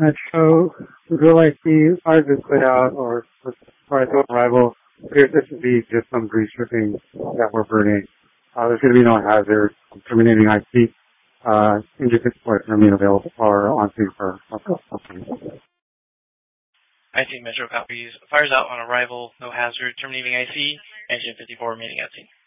So, will I see ours is put out or prior to arrival, appears to be just some grease stripping that we're burning. There's going to be no hazard, terminating IC, engine support remain available or on scene for IC Metro copies. Fires out on arrival, no hazard, terminating IC, engine 54 remaining at scene.